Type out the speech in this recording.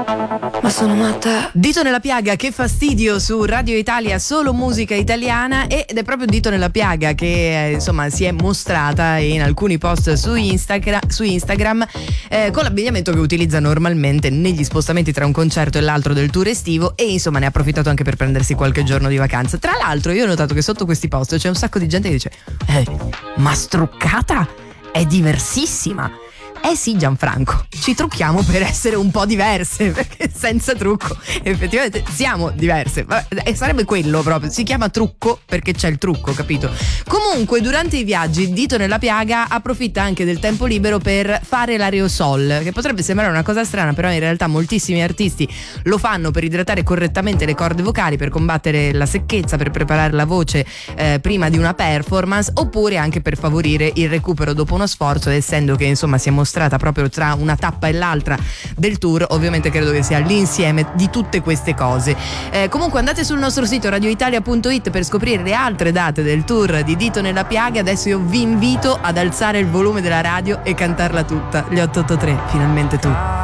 Ma sono matta. Dito nella piaga, che fastidio, su Radio Italia, solo musica italiana. Ed è proprio Dito nella piaga che insomma si è mostrata in alcuni post su Instagram con l'abbigliamento che utilizza normalmente negli spostamenti tra un concerto e l'altro del tour estivo, e insomma ne ha approfittato anche per prendersi qualche giorno di vacanza. Tra l'altro io ho notato che sotto questi post c'è un sacco di gente che dice ma struccata è diversissima. Eh sì, Gianfranco, ci trucchiamo per essere un po' diverse, perché senza trucco effettivamente siamo diverse. E sarebbe quello proprio, si chiama trucco perché c'è il trucco, capito? Comunque, durante i viaggi, Dito nella piaga approfitta anche del tempo libero per fare l'aerosol, che potrebbe sembrare una cosa strana, però in realtà moltissimi artisti lo fanno per idratare correttamente le corde vocali, per combattere la secchezza, per preparare la voce prima di una performance, oppure anche per favorire il recupero dopo uno sforzo, essendo che insomma si è mostrata proprio tra una tappa e l'altra del tour. Ovviamente credo che sia l'insieme di tutte queste cose. Comunque andate sul nostro sito radioitalia.it per scoprire le altre date del tour di Dito nella piaga. Adesso io vi invito ad alzare il volume della radio e cantarla tutta. Gli 883, finalmente tu.